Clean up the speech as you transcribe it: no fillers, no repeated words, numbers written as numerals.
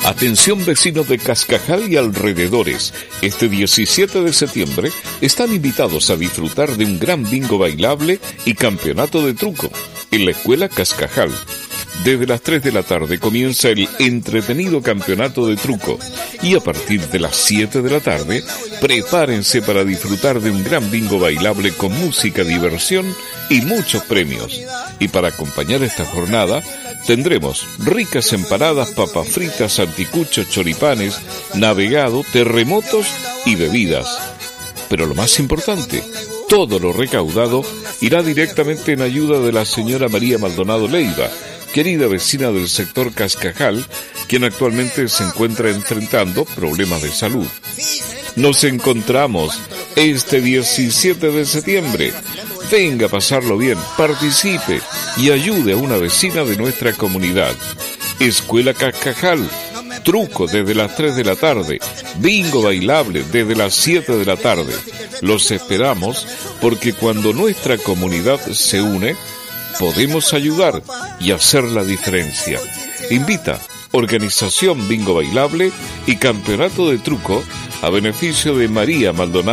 Atención vecinos de Cascajal y alrededores. Este 17 de septiembre están invitados a disfrutar de un gran bingo bailable y campeonato de truco en la Escuela Cascajal. Desde las 3 de la tarde comienza el entretenido campeonato de truco y a partir de las 7 de la tarde prepárense para disfrutar de un gran bingo bailable con música, diversión y muchos premios. Y para acompañar esta jornada tendremos ricas empanadas, papas fritas, anticuchos, choripanes, navegado, terremotos y bebidas. Pero lo más importante, todo lo recaudado irá directamente en ayuda de la señora María Maldonado Leiva, querida vecina del sector Cascajal, quien actualmente se encuentra enfrentando problemas de salud. Nos encontramos este 17 de septiembre. Venga a pasarlo bien, participe y ayude a una vecina de nuestra comunidad. Escuela Cascajal, truco desde las 3 de la tarde, bingo bailable desde las 7 de la tarde. Los esperamos porque cuando nuestra comunidad se une, podemos ayudar y hacer la diferencia. Invita Organización Bingo Bailable y Campeonato de Truco a beneficio de María Maldonado